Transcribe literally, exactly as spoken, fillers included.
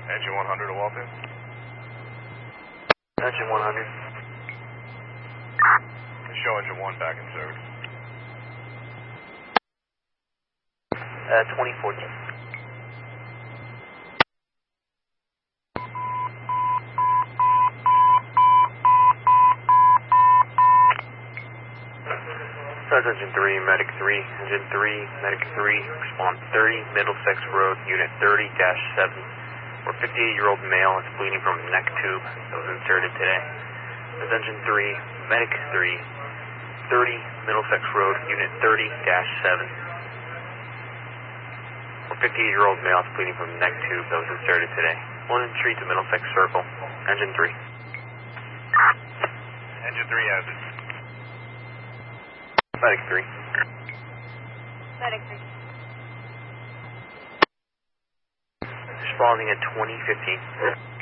Engine one hundred to Waltham. Engine one hundred. Show engine one back in service. Uh, twenty fourteen. Stars Engine three, Medic three, Engine three, Medic three, respond thirty, Middlesex Road, Unit thirty dash seven, where fifty-eight-year-old male is bleeding from neck tube that was inserted today. This Engine three, Medic three, thirty, Middlesex Road, Unit thirty dash seven, where fifty-eight-year-old male is bleeding from neck tube that was inserted today. One entry to Middlesex Circle, Engine three. Engine three has it. Medic three. Medic three. Responding at twenty fifteen.